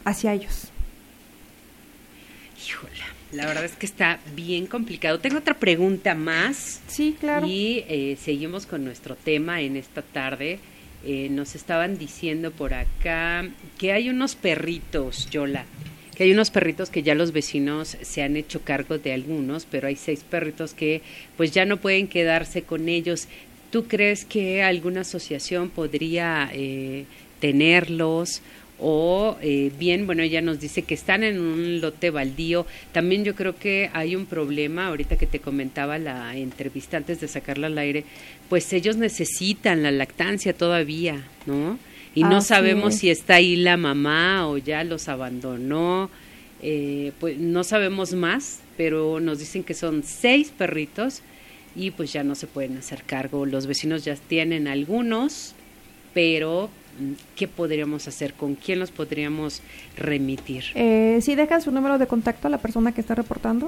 hacia ellos. Híjole, la verdad es que está bien complicado. Tengo otra pregunta más. Sí, claro. Y seguimos con nuestro tema en esta tarde. Nos estaban diciendo por acá que hay unos perritos, Yola, que hay unos perritos que ya los vecinos se han hecho cargo de algunos, pero hay 6 perritos que pues ya no pueden quedarse con ellos. ¿Tú crees que alguna asociación podría tenerlos? O bien, bueno, ella nos dice que están en un lote baldío. También yo creo que hay un problema, ahorita que te comentaba la entrevista antes de sacarla al aire, pues ellos necesitan la lactancia todavía, ¿no? Y no sabemos si está ahí la mamá o ya los abandonó, pues no sabemos más, pero nos dicen que son 6 perritos y pues ya no se pueden hacer cargo. Los vecinos ya tienen algunos, pero ¿qué podríamos hacer? ¿Con quién los podríamos remitir? ¿Sí dejan su número de contacto a la persona que está reportando?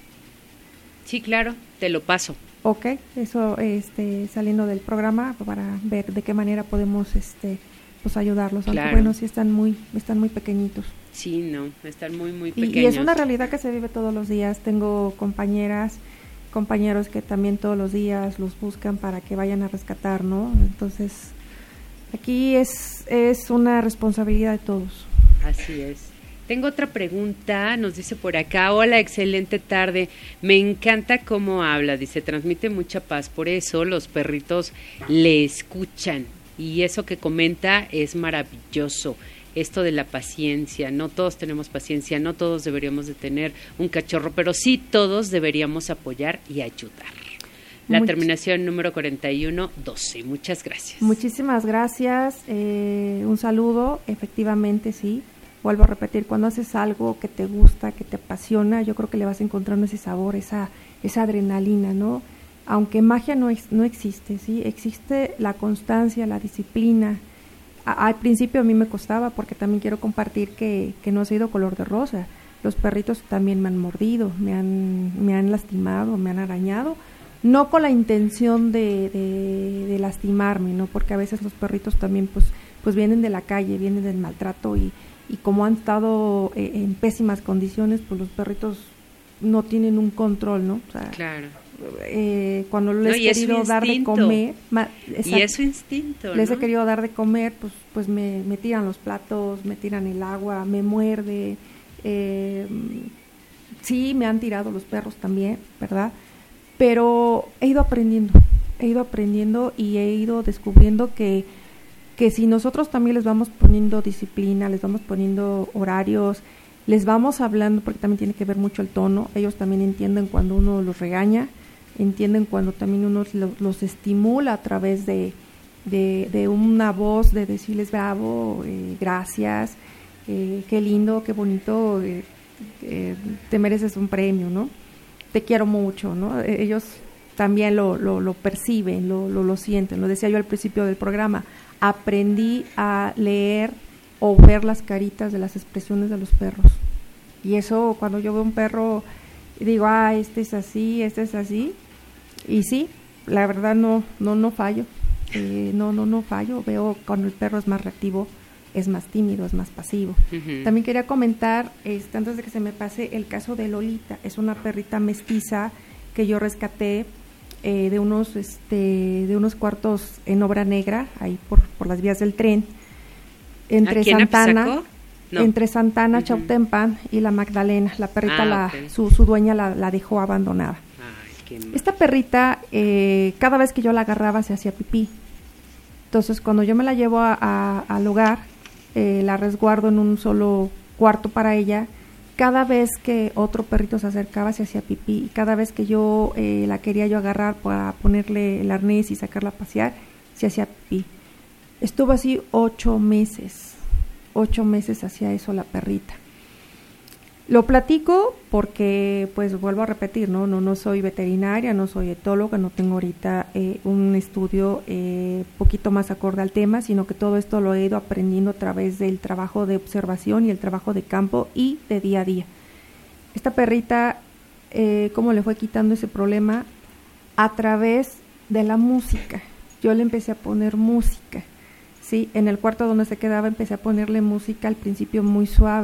Sí, claro, te lo paso. Ok, eso saliendo del programa para ver de qué manera podemos pues ayudarlos, aunque claro. Bueno, sí están muy pequeñitos. Sí, no, están muy pequeños. Y es una realidad que se vive todos los días. Tengo compañeros que también todos los días los buscan para que vayan a rescatar, ¿no? Entonces, aquí es una responsabilidad de todos. Así es. Tengo otra pregunta, nos dice por acá, hola, excelente tarde, me encanta cómo habla, dice, transmite mucha paz, por eso los perritos le escuchan, y eso que comenta es maravilloso, esto de la paciencia, no todos tenemos paciencia, no todos deberíamos de tener un cachorro, pero sí todos deberíamos apoyar y ayudar. La terminación número 4112, muchas gracias. Muchísimas gracias, un saludo, efectivamente sí. Vuelvo a repetir, cuando haces algo que te gusta, que te apasiona, yo creo que le vas encontrando ese sabor, esa adrenalina, ¿no? Aunque magia no existe, ¿sí? Existe la constancia, la disciplina. Al principio a mí me costaba, porque también quiero compartir que no ha sido color de rosa. Los perritos también me han mordido, me han lastimado, me han arañado, no con la intención de lastimarme, ¿no? Porque a veces los perritos también pues vienen de la calle, vienen del maltrato y como han estado en pésimas condiciones, pues los perritos no tienen un control, ¿no? O sea, claro. Cuando les he querido dar de comer, y es su instinto, les ¿no? he querido dar de comer, pues me tiran los platos, me tiran el agua, me muerde, sí, me han tirado los perros también, ¿verdad? Pero he ido aprendiendo y he ido descubriendo que si nosotros también les vamos poniendo disciplina, les vamos poniendo horarios, les vamos hablando, porque también tiene que ver mucho el tono, ellos también entienden cuando uno los regaña, entienden cuando también uno los estimula a través de una voz, de decirles bravo, gracias, qué lindo, qué bonito, te mereces un premio, ¿no? Te quiero mucho, ¿no? Ellos también lo perciben, lo sienten, lo decía yo al principio del programa. Aprendí a leer o ver las caritas de las expresiones de los perros. Y eso, cuando yo veo un perro, digo, este es así. Y sí, la verdad no fallo. No fallo. Veo cuando el perro es más reactivo, es más tímido, es más pasivo. Uh-huh. También quería comentar, antes de que se me pase, el caso de Lolita. Es una perrita mestiza que yo rescaté de unos cuartos en obra negra, ahí por las vías del tren, entre Santana, uh-huh. Chautempan y la Magdalena. La perrita, okay. su dueña la dejó abandonada. Esta perrita, cada vez que yo la agarraba se hacía pipí. Entonces, cuando yo me la llevo al hogar, la resguardo en un solo cuarto para ella. Cada vez que otro perrito se acercaba se hacía pipí, y cada vez que yo la quería yo agarrar para ponerle el arnés y sacarla a pasear, se hacía pipí. Estuvo así 8 meses hacía eso la perrita. Lo platico porque, pues vuelvo a repetir, no soy veterinaria, no soy etóloga, no tengo ahorita un estudio poquito más acorde al tema, sino que todo esto lo he ido aprendiendo a través del trabajo de observación y el trabajo de campo y de día a día. Esta perrita, ¿cómo le fue quitando ese problema? A través de la música. Yo le empecé a poner música, ¿sí? En el cuarto donde se quedaba empecé a ponerle música al principio muy suave.